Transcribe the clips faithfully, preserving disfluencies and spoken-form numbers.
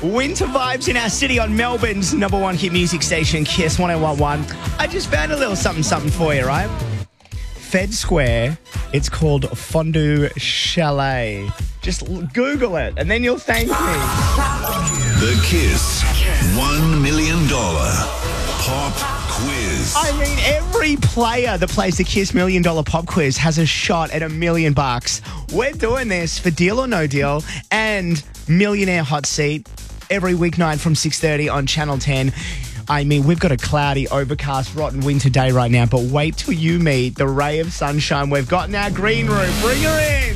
Winter vibes in our city on Melbourne's number one hit music station, Kiss one oh one one. I just found a little something something for you, right? Fed Square, it's called Fondue Chalet. Just Google it and then you'll thank me. The Kiss one million dollars Pop Quiz. I mean, every player that plays the Kiss Million Dollar Pop Quiz has a shot at a million bucks. We're doing this for Deal or No Deal and Millionaire Hot Seat every weeknight from six thirty on Channel ten. I mean, we've got a cloudy, overcast, rotten winter day right now, but wait till you meet the ray of sunshine we've got in our green room. Bring her in.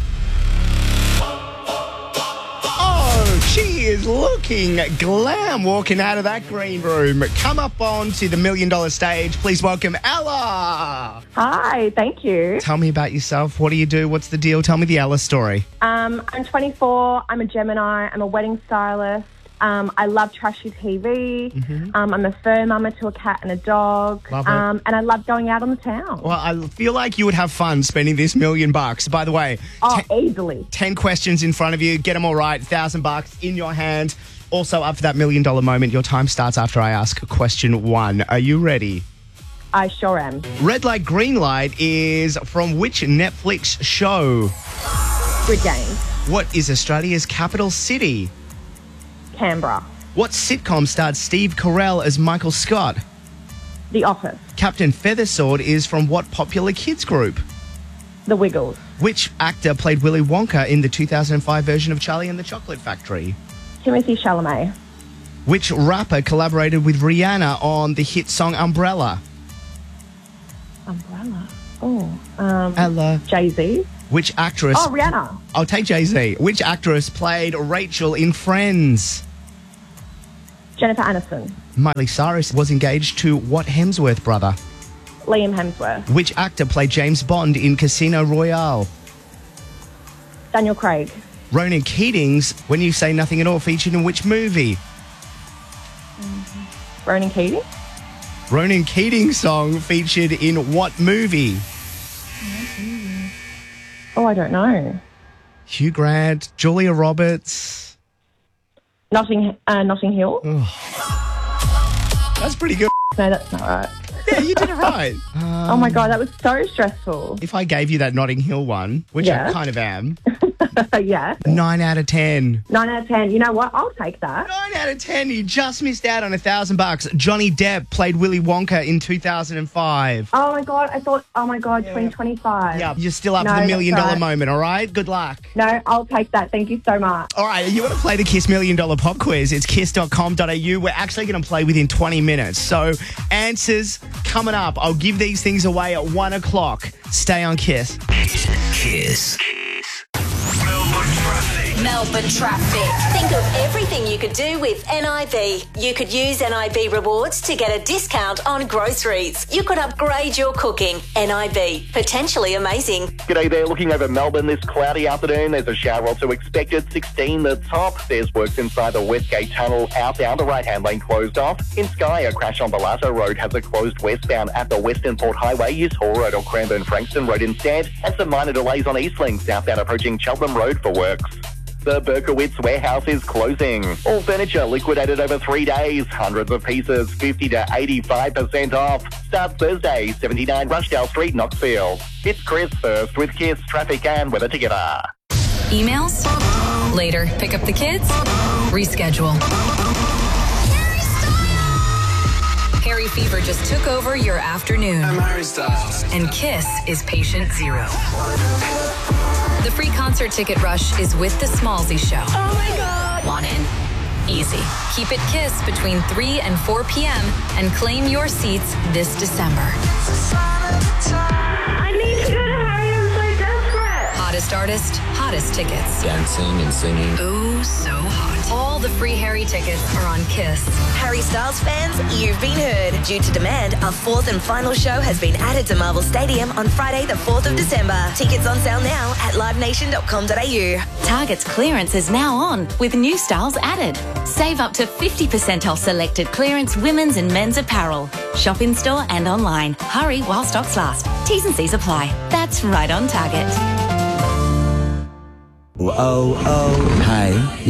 She is looking glam walking out of that green room. Come up onto the million dollar stage. Please welcome Ella. Hi, thank you. Tell me about yourself. What do you do? What's the deal? Tell me the Ella story. Um, I'm twenty-four. I'm a Gemini. I'm a wedding stylist. Um, I love trashy T V. Mm-hmm. Um, I'm a fur mama to a cat and a dog. Love it. Um, and I love going out on the town. Well, I feel like you would have fun spending this million bucks. By the way, oh, ten, easily. ten questions in front of you. Get them all right. Thousand bucks in your hand. Also, up for that million dollar moment, your time starts after I ask question one. Are you ready? I sure am. Red light, green light is from which Netflix show? Good game. What is Australia's capital city? Canberra. What sitcom starred Steve Carell as Michael Scott? The Office. Captain Feathersword is from what popular kids group? The Wiggles. Which actor played Willy Wonka in the two thousand five version of Charlie and the Chocolate Factory? Timothy Chalamet. Which rapper collaborated with Rihanna on the hit song Umbrella? Umbrella? Oh, um... Ella. Jay-Z. Which actress... Oh, Rihanna. I'll take Jay-Z. Which actress played Rachel in Friends? Jennifer Aniston. Miley Cyrus was engaged to what Hemsworth brother? Liam Hemsworth. Which actor played James Bond in Casino Royale? Daniel Craig. Ronan Keating's When You Say Nothing at All featured in which movie? Mm-hmm. Ronan Keating. Ronan Keating's song featured in what movie? Oh, I don't know. Hugh Grant, Julia Roberts. Notting, uh, Notting Hill. Oh. That's pretty good. No, that's not right. Yeah, you did it right. Um, oh, my God, that was so stressful. If I gave you that Notting Hill one, which yeah. I kind of am. yeah. Nine out of ten. Nine out of ten. You know what? I'll take that. Nine out of ten. You just missed out on a thousand bucks. Johnny Depp played Willy Wonka in two thousand five. Oh, my God. I thought, oh, my God, yeah. twenty twenty-five. Yeah, you're still up no, for the million dollar right. moment, all right? Good luck. No, I'll take that. Thank you so much. All right, you want to play the Kiss Million Dollar Pop Quiz? It's kiss dot com dot a u. We're actually going to play within twenty minutes. So answers coming up. I'll give these things away at one o'clock. Stay on Kiss. Kiss. Melbourne traffic. Melbourne traffic. Think of everything you could do with N I B. You could use N I B rewards to get a discount on groceries. You could upgrade your cooking. N I B. Potentially amazing. G'day there. Looking over Melbourne this cloudy afternoon. There's a shower also expected. sixteen the top. There's works inside the Westgate Tunnel. Outbound, the right-hand lane closed off. In Sky, a crash on Balato Road has a closed westbound at the Western Port Highway. Use Hall Road or Cranbourne-Frankston Road instead. And some minor delays on Eastlink, southbound approaching Cheltenham Road for works. The Berkowitz warehouse is closing. All furniture liquidated over three days. Hundreds of pieces, fifty to eighty-five percent off. Starts Thursday, seventy-nine Rushdale Street, Knoxfield. It's Chris first with Kiss, traffic and weather together. Emails? Later. Pick up the kids? Reschedule. Harry Fever just took over your afternoon. I'm Harry Styles. And Kiss is patient zero. The free concert ticket rush is with the Smallsy Show. Oh, my God. Want in? Easy. Keep it Kiss between three and four p.m. and claim your seats this December. I need to go to Harry. I'm so desperate. Hottest artist, hottest tickets. Dancing and singing. Oh, so hot. All the free Harry tickets are on Kiss. Harry Styles fans, you've been heard. Due to demand, our fourth and final show has been added to Marvel Stadium on Friday the fourth of December. Tickets on sale now at live nation dot com dot a u. Target's clearance is now on with new styles added. Save up to fifty percent off selected clearance women's and men's apparel. Shop in store and online. Hurry while stocks last. T's and C's apply. That's right on Target. Oh, oh. Hey,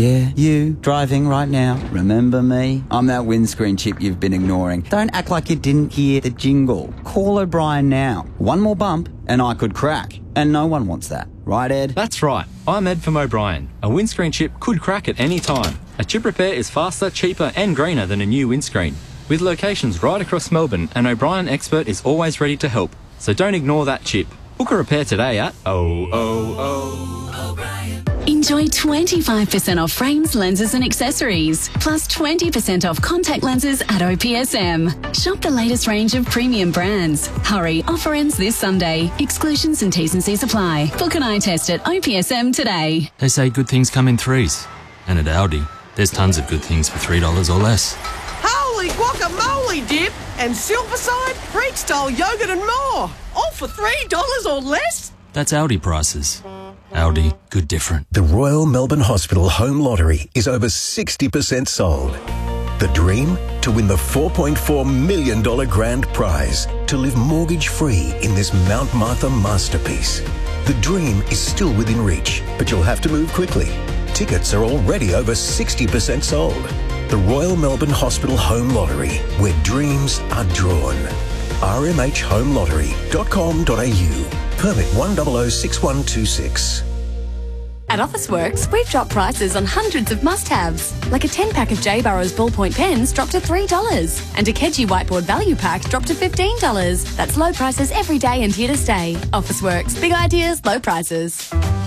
Yeah, you, driving right now. Remember me? I'm that windscreen chip you've been ignoring. Don't act like you didn't hear the jingle. Call O'Brien now. One more bump and I could crack. And no one wants that. Right, Ed? That's right. I'm Ed from O'Brien. A windscreen chip could crack at any time. A chip repair is faster, cheaper and greener than a new windscreen. With locations right across Melbourne, an O'Brien expert is always ready to help. So don't ignore that chip. Book a repair today at oh oh oh O'Brien. Enjoy twenty-five percent off frames, lenses and accessories, plus twenty percent off contact lenses at O P S M. Shop the latest range of premium brands. Hurry, offer ends this Sunday. Exclusions and T's and C's apply. Book an eye test at O P S M today. They say good things come in threes. And at Aldi, there's tons of good things for three dollars or less. Holy guacamole dip and Silverside, Freak-style yogurt and more. All for three dollars or less? That's Aldi prices. Aldi, good different. The Royal Melbourne Hospital Home Lottery is over sixty percent sold. The dream? To win the four point four million dollars grand prize. To live mortgage-free in this Mount Martha masterpiece. The dream is still within reach, but you'll have to move quickly. Tickets are already over sixty percent sold. The Royal Melbourne Hospital Home Lottery, where dreams are drawn. r m h home lottery dot com dot a u. Permit one zero zero six one two six. At Officeworks, we've dropped prices on hundreds of must-haves, like a ten-pack of J. Burrows ballpoint pens dropped to three dollars, and a Kedgie whiteboard value pack dropped to fifteen dollars. That's low prices every day and here to stay. Officeworks, big ideas, low prices.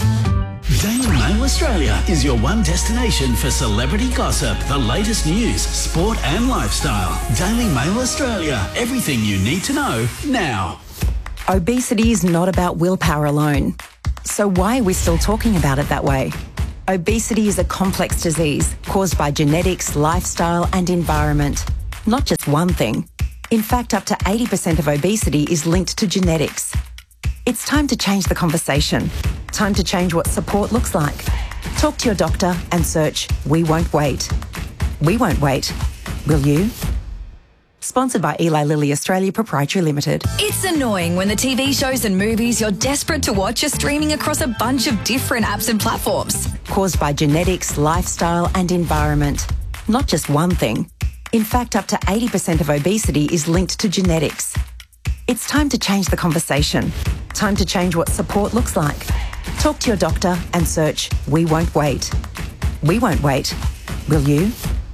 Daily Mail Australia is your one destination for celebrity gossip, the latest news, sport and lifestyle. Daily Mail Australia, everything you need to know now. Obesity is not about willpower alone. So why are we still talking about it that way? Obesity is a complex disease caused by genetics, lifestyle and environment. Not just one thing. In fact, up to eighty percent of obesity is linked to genetics. It's time to change the conversation. Time to change what support looks like. Talk to your doctor and search We Won't Wait. We won't wait. Will you? Sponsored by Eli Lilly Australia Proprietary Limited. It's annoying when the T V shows and movies you're desperate to watch are streaming across a bunch of different apps and platforms. Caused by genetics, lifestyle and environment. Not just one thing. In fact, up to eighty percent of obesity is linked to genetics. It's time to change the conversation. Time to change what support looks like. Talk to your doctor and search We Won't Wait. We won't wait. Will you?